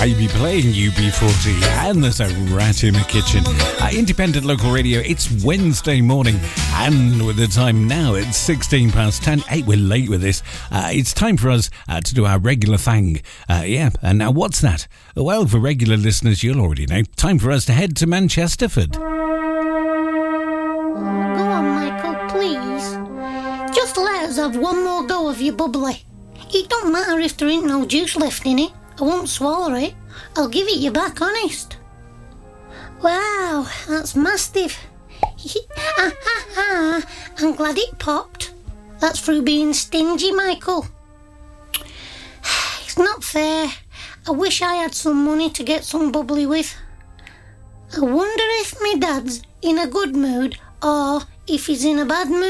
I be playing UB40 and there's a rat in the kitchen. Independent local radio, it's Wednesday morning and with the time now it's 16 past 10. Hey, we're late with this. It's time for us to do our regular thing. And now what's that? Well, for regular listeners, you'll already know. Time for us to head to Manchesterford. Go on, Michael, please. Just let us have one more go of your bubbly. It don't matter if there ain't no juice left in it. I won't swallow it. I'll give it you back, honest. Wow, that's mastiff. I'm glad it popped. That's through being stingy, Michael. It's not fair. I wish I had some money to get some bubbly with. I wonder if my dad's in a good mood or if he's in a bad mood.